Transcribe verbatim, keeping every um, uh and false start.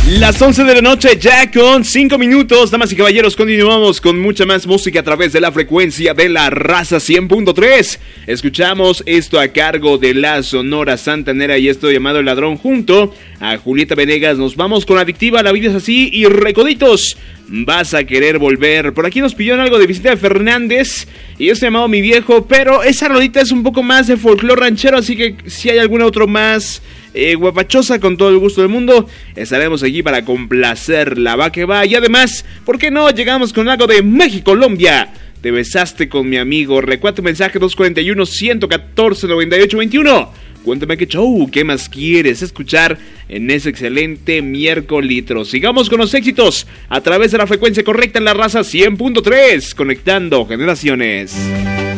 Las once de la noche, ya con cinco minutos. Damas y caballeros, continuamos con mucha más música a través de la frecuencia de la raza cien punto tres. Escuchamos esto a cargo de la Sonora Santanera y esto llamado El Ladrón, junto a Julieta Venegas. Nos vamos con Adictiva, La Vida es Así y Recoditos. Vas a querer volver. Por aquí nos pidieron algo de Vicente Fernández y esto llamado Mi Viejo, pero esa rodita es un poco más de folclore ranchero, así que si hay algún otro más eh, guapachosa, con todo el gusto del mundo, estaremos aquí para complacerla. Va que va. Y además, ¿por qué no? Llegamos con algo de México, Colombia. Te besaste con mi amigo. Recuerda tu mensaje dos cuatro uno, uno uno cuatro, nueve ocho dos uno. Cuéntame qué show, qué más quieres escuchar en ese excelente miércoles. Sigamos con los éxitos a través de la frecuencia correcta en la raza cien punto tres, conectando generaciones.